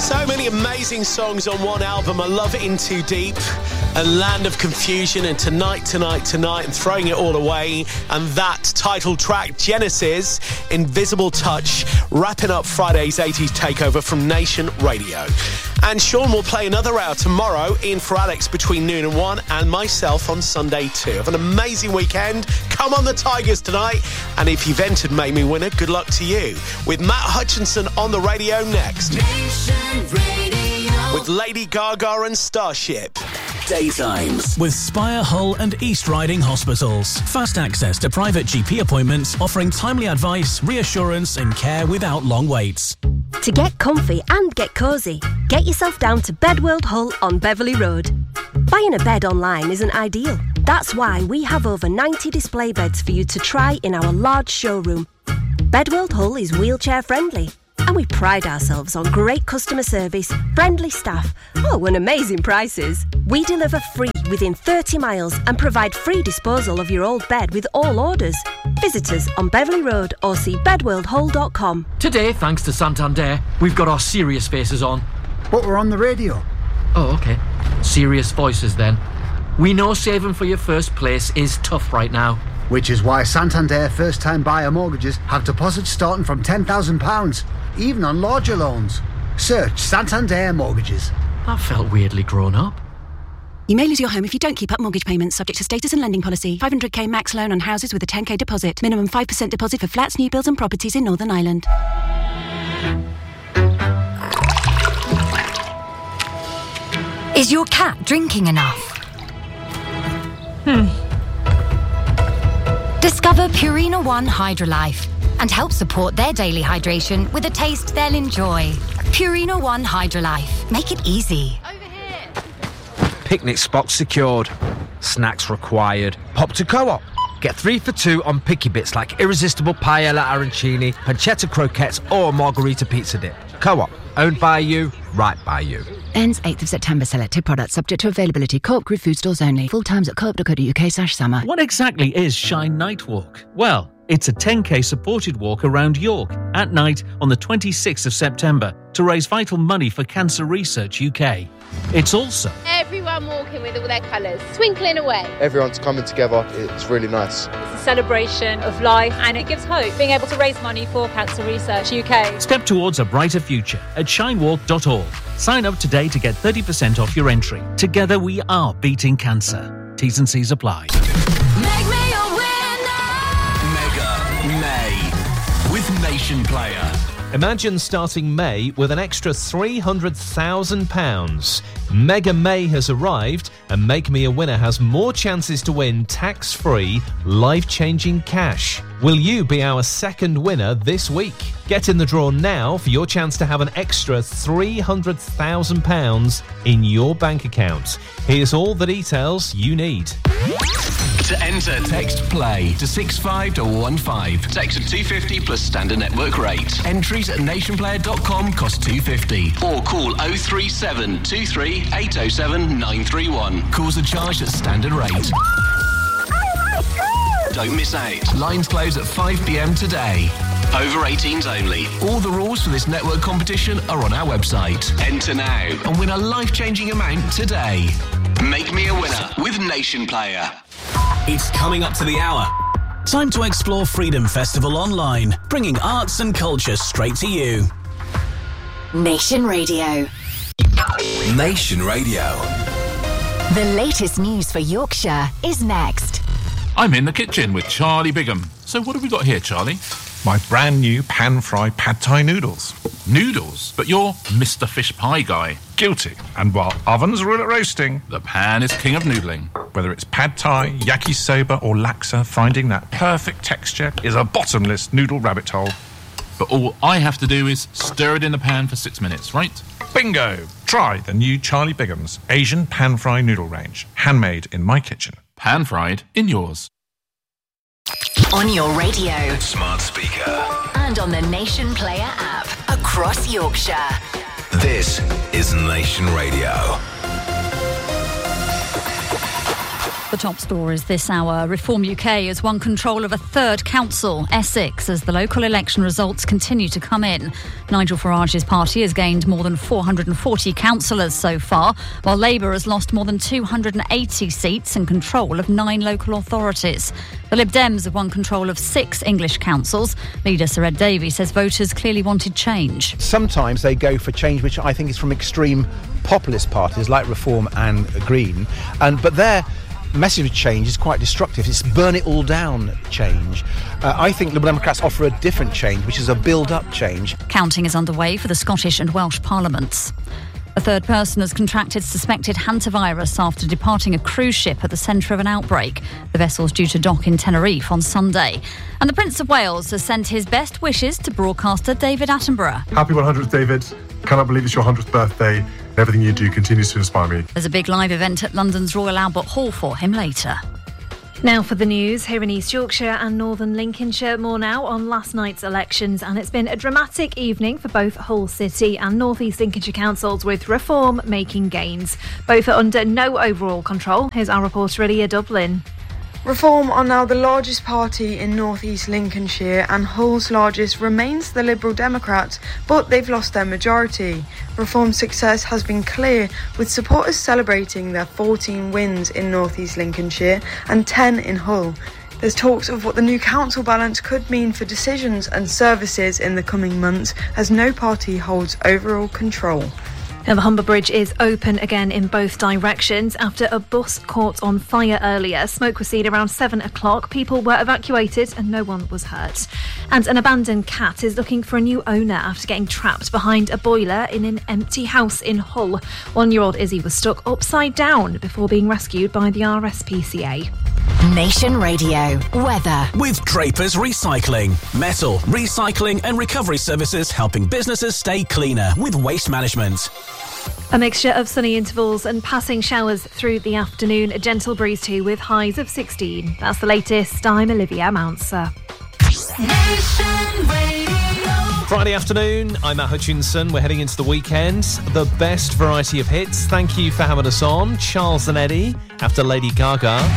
So many amazing songs on one album. I love In Too Deep, A Land of Confusion, and Tonight, and Throwing It All Away. And that title track, Genesis, Invisible Touch, wrapping up Friday's 80s takeover from Nation Radio. And Sean will play another hour tomorrow in for Alex between noon and 1, and myself on Sunday too. Have an amazing weekend. Come on the Tigers tonight. And if you've entered Make Me Winner, good luck to you. With Matt Hutchinson on the radio next. Nation Radio. With Lady Gaga and Starship. Daytimes. With Spire, Hull and East Riding Hospitals. Fast access to private GP appointments, offering timely advice, reassurance and care without long waits. To get comfy and get cosy, get yourself down to Bedworld Hull on Beverley Road. Buying a bed online isn't ideal. That's why we have over 90 display beds for you to try in our large showroom. Bedworld Hull is wheelchair friendly, and we pride ourselves on great customer service, friendly staff, and amazing prices. We deliver free within 30 miles and provide free disposal of your old bed with all orders. Visit us on Beverley Road or see bedworldhull.com. Today, thanks to Santander, we've got our serious faces on. But we're on the radio. Oh, okay. Serious voices then. We know saving for your first place is tough right now. Which is why Santander first-time buyer mortgages have deposits starting from £10,000, even on larger loans. Search Santander Mortgages. That felt weirdly grown up. You may lose your home if you don't keep up mortgage payments, subject to status and lending policy. 500k max loan on houses with a 10k deposit. Minimum 5% deposit for flats, new builds and properties in Northern Ireland. Is your cat drinking enough? Discover Purina One Hydrolife and help support their daily hydration with a taste they'll enjoy. Purina One Hydrolife. Make it easy. Picnic spots secured. Snacks required. Hop to Co-op. Get 3 for 2 on picky bits like irresistible paella arancini, pancetta croquettes or margarita pizza dip. Co-op. Owned by you, right by you. Ends 8th of September. Selected products subject to availability. Co-op Group food stores only. Full times at co-op.co.uk/summer. What exactly is Shine Night Walk? Well, it's a 10k supported walk around York at night on the 26th of September to raise vital money for Cancer Research UK. It's also everyone walking with all their colours, twinkling away. Everyone's coming together. It's really nice. It's a celebration of life and it gives hope, being able to raise money for Cancer Research UK. Step towards a brighter future at shinewalk.org. Sign up today to get 30% off your entry. Together we are beating cancer. T's and C's apply. Make me a winner. Mega May with Nation Player. Imagine starting May with an extra £300,000. Mega May has arrived and Make Me a Winner has more chances to win tax-free, life-changing cash. Will you be our second winner this week? Get in the draw now for your chance to have an extra £300,000 in your bank account. Here's all the details you need. To enter, text PLAY to 65215. Text at 250 plus standard network rate. Entries at nationplayer.com cost £2.50. Or call 037 23 807 931. Calls are charged at standard rate. Don't miss out. Lines close at 5 p.m. today. Over 18s only. All the rules for this network competition are on our website. Enter now and win a life-changing amount today. Make me a winner with Nation Player. It's coming up to the hour. Time to explore Freedom Festival online, bringing arts and culture straight to you. Nation Radio. Nation Radio. The latest news for Yorkshire is next. I'm in the kitchen with Charlie Bigham. So what have we got here, Charlie? My brand new pan-fried pad thai noodles. Noodles? But you're Mr. Fish Pie guy. Guilty. And while ovens rule at roasting, the pan is king of noodling. Whether it's pad thai, yakisoba or laksa, finding that perfect texture is a bottomless noodle rabbit hole. But all I have to do is stir it in the pan for 6 minutes, right? Bingo! Try the new Charlie Bigham's Asian pan-fried noodle range. Handmade in my kitchen. Pan-fried in yours. On your radio. Smart speaker. And on the Nation Player app. Across Yorkshire. This is Nation Radio. The top stories this hour. Reform UK has won control of a third council, Essex, as the local election results continue to come in. Nigel Farage's party has gained more than 440 councillors so far, while Labour has lost more than 280 seats and control of 9 local authorities. The Lib Dems have won control of 6 English councils. Leader Sir Ed Davey says voters clearly wanted change. Sometimes they go for change which I think is from extreme populist parties like Reform and Green, but their message of change is quite destructive. It's burn it all down change. I think Liberal Democrats offer a different change, which is a build-up change. Counting is underway for the Scottish and Welsh parliaments. A third person has contracted suspected hantavirus after departing a cruise ship at the centre of an outbreak. The vessel's due to dock in Tenerife on Sunday. And the Prince of Wales has sent his best wishes to broadcaster David Attenborough. Happy 100th, David. Cannot believe it's your 100th birthday. Everything you do continues to inspire me. There's a big live event at London's Royal Albert Hall for him later. Now for the news, here in East Yorkshire and Northern Lincolnshire. More now on last night's elections, and it's been a dramatic evening for both Hull City and North East Lincolnshire councils, with Reform making gains. Both are under no overall control. Here's our reporter Leah Dublin. Reform are now the largest party in North East Lincolnshire, and Hull's largest remains the Liberal Democrats, but they've lost their majority. Reform's success has been clear, with supporters celebrating their 14 wins in North East Lincolnshire and 10 in Hull. There's talks of what the new council balance could mean for decisions and services in the coming months, as no party holds overall control. Now, the Humber Bridge is open again in both directions after a bus caught on fire earlier. Smoke was seen around 7 o'clock. People were evacuated and no one was hurt. And an abandoned cat is looking for a new owner after getting trapped behind a boiler in an empty house in Hull. 1-year-old Izzy was stuck upside down before being rescued by the RSPCA. Nation Radio weather with Draper's Recycling, metal recycling and recovery services, helping businesses stay cleaner with waste management. A mixture of sunny intervals and passing showers through the afternoon. A gentle breeze too, with highs of 16. That's the latest. I'm Olivia Mounser. Friday afternoon, I'm Matt Hutchinson. We're heading into the weekend. The best variety of hits. Thank you for having us on. Charles and Eddie after Lady Gaga.